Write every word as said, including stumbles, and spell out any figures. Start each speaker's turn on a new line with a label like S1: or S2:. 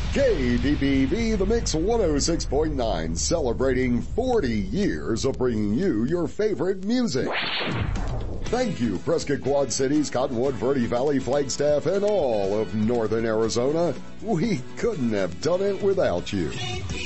S1: K P P V, The Mix one oh six point nine, celebrating forty years of bringing you your favorite music. Thank you, Prescott Quad Cities, Cottonwood, Verde Valley, Flagstaff, and all of Northern Arizona. We couldn't have done it without you.